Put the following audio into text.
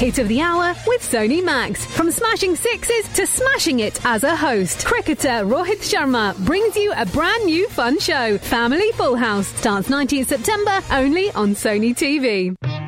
Hit of the hour with Sony Max. From smashing sixes to smashing it as a host, cricketer Rohit Sharma brings you a brand new fun show. Family Full House starts 19th September only on Sony TV.